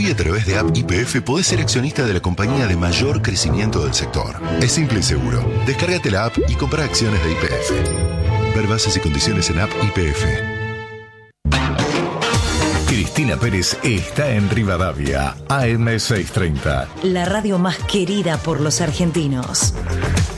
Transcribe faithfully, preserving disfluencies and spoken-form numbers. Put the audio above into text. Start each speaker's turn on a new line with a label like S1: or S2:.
S1: Hoy a través de App Y P F podés ser accionista de la compañía de mayor crecimiento del sector. Es simple y seguro. Descárgate la app y compra acciones de Y P F. Ver bases y condiciones en App Y P F.
S2: Cristina Pérez está en Rivadavia, A M seiscientos treinta.
S3: La radio más querida por los argentinos.